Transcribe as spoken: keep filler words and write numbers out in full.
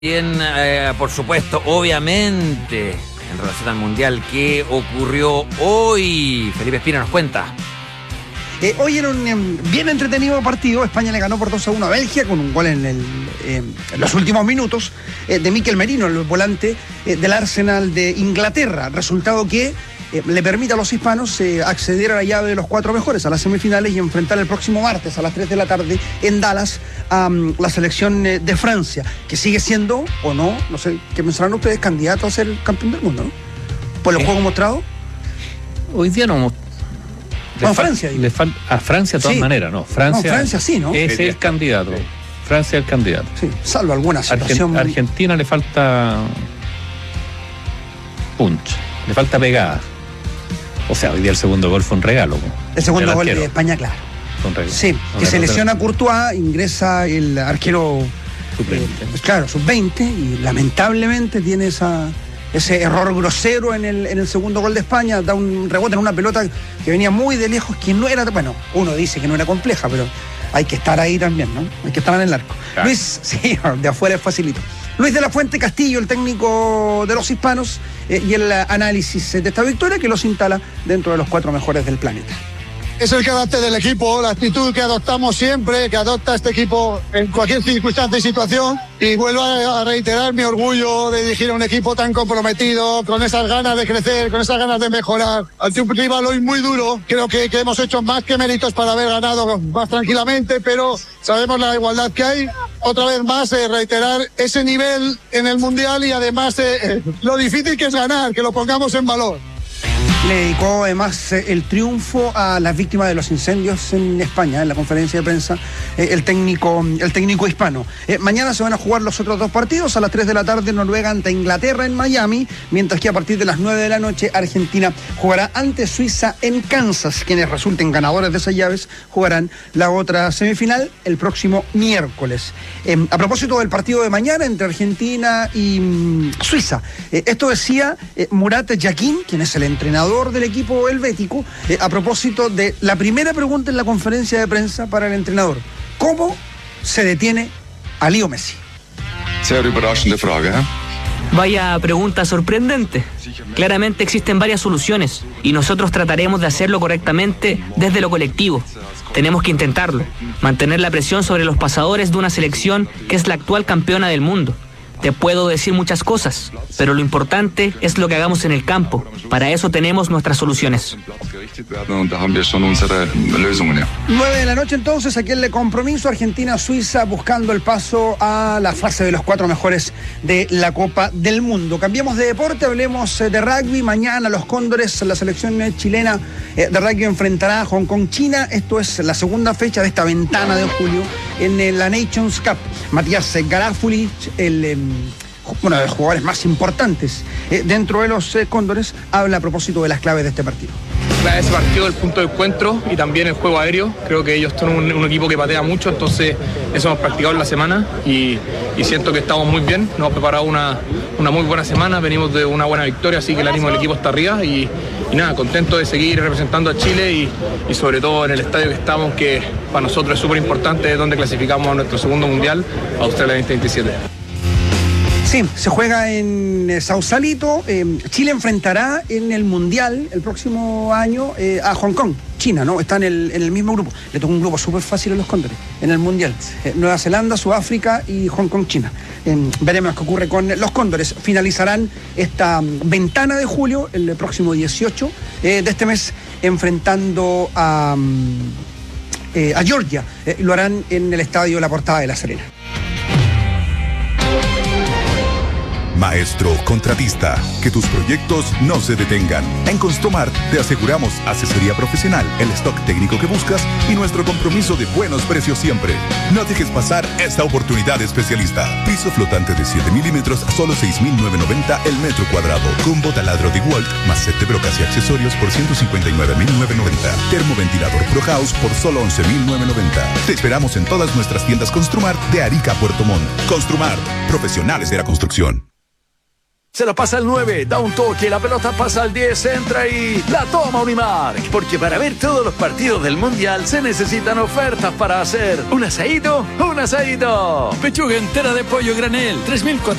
Bien, eh, por supuesto, obviamente, en relación al Mundial, ¿qué ocurrió hoy? Felipe Espina nos cuenta. Eh, hoy era un eh, bien entretenido partido. España le ganó por dos a uno a Bélgica con un gol en, el, eh, en los últimos minutos eh, de Mikel Merino, el volante eh, del Arsenal de Inglaterra. Resultado que eh, le permite a los hispanos eh, acceder a la llave de los cuatro mejores, a las semifinales, y enfrentar el próximo martes a las tres de la tarde en Dallas a um, la selección eh, de Francia, que sigue siendo, o no, no sé, ¿qué pensarán ustedes? Candidato a ser campeón del mundo, ¿no? Por los ¿Eh? juegos mostrados. Hoy día no. Bueno, Francia. Le fal- a Francia de todas sí. maneras, ¿no? Francia, no, Francia sí, ¿no? Es el candidato. Sí. Francia es el candidato. Sí, salvo alguna situación. Argent- Argentina le falta punch, le falta pegada. O sea, hoy día el segundo gol fue un regalo. El segundo gol de España, claro. Fue un regalo. Sí, que se lesiona Courtois, ingresa el arquero suplente. Eh, claro, sub veinte, y lamentablemente tiene esa... ese error grosero en el, en el segundo gol de España, da un rebote en una pelota que venía muy de lejos, que no era, bueno, uno dice que no era compleja, pero hay que estar ahí también, ¿no? Hay que estar en el arco. Claro. Luis, sí, de afuera es facilito. Luis de la Fuente Castillo, el técnico de los hispanos, eh, y el análisis de esta victoria que los instala dentro de los cuatro mejores del planeta. Es el carácter del equipo, la actitud que adoptamos siempre, que adopta este equipo en cualquier circunstancia y situación. Y vuelvo a reiterar mi orgullo de dirigir a un equipo tan comprometido, con esas ganas de crecer, con esas ganas de mejorar. Ante un rival hoy muy duro, creo que, que hemos hecho más que méritos para haber ganado más tranquilamente, pero sabemos la igualdad que hay. Otra vez más, eh, reiterar ese nivel en el Mundial y además eh, lo difícil que es ganar, que lo pongamos en valor. Le dedicó además eh, el triunfo a las víctimas de los incendios en España, en la conferencia de prensa, eh, el técnico el técnico hispano. Eh, mañana se van a jugar los otros dos partidos, a las tres de la tarde Noruega ante Inglaterra en Miami, mientras que a partir de las nueve de la noche Argentina jugará ante Suiza en Kansas. Quienes resulten ganadores de esas llaves jugarán la otra semifinal el próximo miércoles. Eh, a propósito del partido de mañana entre Argentina y mm, Suiza, eh, esto decía eh, Murat Yakin, quien es el entrenador del equipo helvético, eh, a propósito de la primera pregunta en la conferencia de prensa para el entrenador: ¿cómo se detiene a Leo Messi? Sehr überraschende Frage, ¿eh? Vaya pregunta sorprendente. Claramente existen varias soluciones y nosotros trataremos de hacerlo correctamente desde lo colectivo. Tenemos que intentarlo, mantener la presión sobre los pasadores de una selección que es la actual campeona del mundo. Te puedo decir muchas cosas, pero lo importante es lo que hagamos en el campo. Para eso tenemos nuestras soluciones. nueve de la noche entonces, aquí el compromiso Argentina-Suiza, buscando el paso a la fase de los cuatro mejores de la Copa del Mundo. Cambiemos de deporte, hablemos de rugby. Mañana los Cóndores, la selección chilena de rugby, enfrentará a Hong Kong, China. Esto es la segunda fecha de esta ventana de julio en la Nations Cup. Matías Garafuli, el... Eh, uno de los jugadores más importantes eh, dentro de los eh, Cóndores, habla a propósito de las claves de este partido. Ese partido, el punto de encuentro y también el juego aéreo. Creo que ellos son un, un equipo que patea mucho, entonces eso hemos practicado en la semana y, y siento que estamos muy bien. Nos hemos preparado una, una muy buena semana, venimos de una buena victoria, así que el ánimo del equipo está arriba y, y nada, contento de seguir representando a Chile y, y sobre todo en el estadio que estamos, que para nosotros es súper importante, es donde clasificamos a nuestro segundo mundial, Australia veinte veintisiete. Sí, se juega en eh, Sausalito. Eh, Chile enfrentará en el Mundial el próximo año eh, a Hong Kong, China, ¿no? Está en el, en el mismo grupo. Le tocó un grupo súper fácil a los Cóndores en el Mundial. Eh, Nueva Zelanda, Sudáfrica y Hong Kong, China. Eh, veremos qué ocurre con los Cóndores. Finalizarán esta um, ventana de julio, el próximo dieciocho eh, de este mes, enfrentando a, um, eh, a Georgia. Eh, lo harán en el estadio La Portada de La Serena. Maestro contratista, que tus proyectos no se detengan. En Construmart te aseguramos asesoría profesional, el stock técnico que buscas y nuestro compromiso de buenos precios siempre. No dejes pasar esta oportunidad especialista. Piso flotante de siete milímetros a solo seis mil novecientos noventa el metro cuadrado. Combo taladro de Walt más set de brocas y accesorios por ciento cincuenta y nueve mil novecientos noventa. Termoventilador Pro House por solo once mil novecientos noventa. Te esperamos en todas nuestras tiendas Construmart de Arica a Puerto Montt. Construmart, profesionales de la construcción. Se la pasa al nueve, da un toque, la pelota pasa al diez, entra y la toma Unimark. Porque para ver todos los partidos del Mundial se necesitan ofertas para hacer un asadito, un asadito. Pechuga entera de pollo granel, tres mil cuatrocientos